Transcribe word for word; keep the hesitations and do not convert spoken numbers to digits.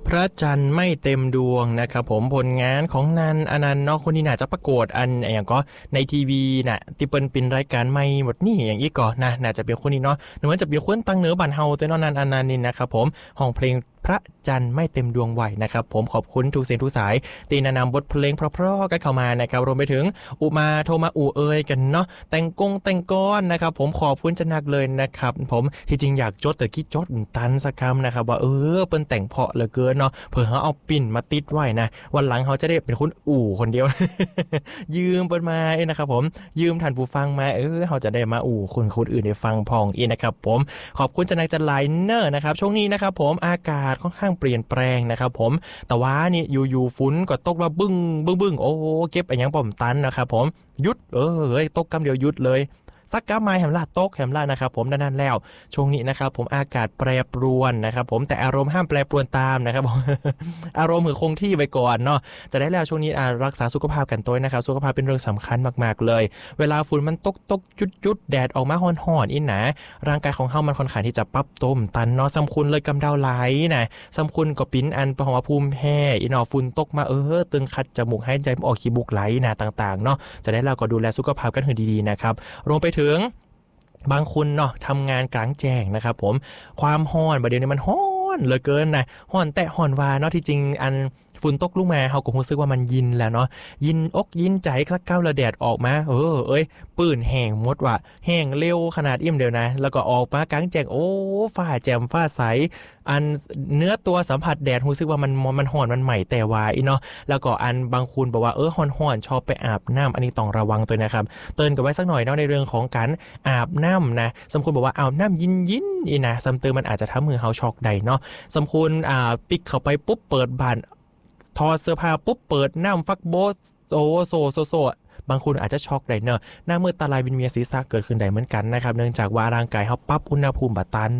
พระจันทร์ไม่เต็มดวงนะครับผมผลงานของนันอนันต์เนาะคนนี้น่าจะประกวดอันอย่างก็ในทีวีน่ะที่เปิ้นเป็นรายการไม่หมดนี่อย่างอีกก่อนนะน่าจะเป็นคนนี้เนาะหรือว่าจะเป็นคนตั้งเหนือบ้านเฮาตัวเนาะนันอนันต์นี่นะครับผมห้องเพลงพระจันทร์ไม่เต็มดวงไหวนะครับผมขอบคุณทุกเสียงทุกสายตีนานำบทเพลงเพราะๆกันเข้ามานะครับรวมไปถึงอุมาโทรมาอูเอยกันเนาะแต่งกงแต่งก้อนนะครับผมขอบคุณจะนักเลยนะครับผมที่จริงอยากจดแต่คิดจดตันสักคำนะครับว่าเออเปิ้นแต่งเพาะเหลือเกินเนาะเผื่อเขาเอาปิ่นมาติดไว้นะวันหลังเขาจะได้เป็นคนอู่คนเดียว ยืมเปิ้นมาเองนะครับผมยืมท่านผู้ฟังมาเออเขาจะได้มาอู่คนคนอื่นได้ฟังพองอีนะครับผมขอบคุณจะนักจะไลเนอร์นะครับช่วงนี้นะครับผมอากาศค่อนข้างเปลี่ยนแปลงนะครับผมแต่ว่านี่อยู่ๆฝนก็ตกว่าบึ้งบึ้งบึ้งโอ้เก็บอะไรอย่างป่อมตันนะครับผมหยุดเออเฮ้ยตกกำเดียวหยุดเลยสักกะไม้แหมล่ะตกแหมล่ะนะครับผมนั่นๆแล้วช่วงนี้นะครับผมอากาศแปรปรวนนะครับผมแต่อารมณ์ห้ามแปรปรวนตามนะครับผม อารมณ์คือคงที่ไว้ก่อนเนาะจะได้แล้วช่วงนี้รักษาสุขภาพกันตัวนะครับสุขภาพเป็นเรื่องสำคัญมากๆเลยเวลาฝุ่นมันตกตกจุดจุดแดดออกมาห่อนๆอินนะร่างกายของเฮามันค่อนข้างที่จะปรับต้มตันเนาะสำคุณเลยกำเดาไหลนะสำคุณก็ปิ้นอันภาวะภูมิแพ้อีเนาะฝุ่นตกมาเออตึงคัดจมูกหายใจไม่ออกขี้บุกไหลนะต่างๆเนาะจะได้แล้วก็ดูแลสุขภาพกันให้ดีๆนะครับรวมไปถึงบางคนเนาะทำงานกลางแจ้งนะครับผมความร้อนประเดี๋ยวนี้มันร้อนเหลือเกินนะร้อนแต่ร้อนวาเนาะที่จริงอันฝุ่นตกลงมาเฮาก็รู้สึกว่ามันยินแล้วเนาะยินอกยินใจสักก้าวละแดดออกมาเออเอ้ยปื้นแห้งหมดว่ะแห้งเร็วขนาดอิ่มเดียวนะแล้วก็ออกมากลางแจ้งโอ้ฟ้าแจ่มฟ้าใสอันเนื้อตัวสัมผัสแดดรู้สึกว่ามันมันร้อนมันใหม่แต่ว่าอีเนาะแล้วก็อันบางคนบอกว่าเออร้อนๆชอบไปอาบน้ำอันนี้ต้องระวังตัวนะครับเตือนกันไว้สักหน่อยเนาะในเรื่องของการอาบน้ำนะสมควรบอกว่าอาบน้ำยินๆอีนะซ้ำเติมมันอาจจะทำมือเฮาช็อกได้เนาะสมควรอ่าปิกเข้าไปปุ๊บเปิดบานทอเสื้อผ้าปุ๊บเปิดน้ำฟักโบสโซโซโซโซบางคนอาจจะช็อกได้เนอะหน้ามืดตาลายวินเวียนศีรษะเกิดขึ้นได้เหมือนกันนะครับเนื่องจากว่าร่างกายเขาปรับอุณหภูมิบัดตัน